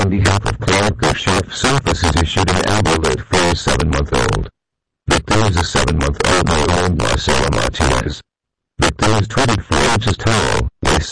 on behalf of Clark Chef Surface is issued an amber alert for a 7-month-old. Victim is a 7-month-old male named Marcelo Martinez. Victim is 24 inches tall.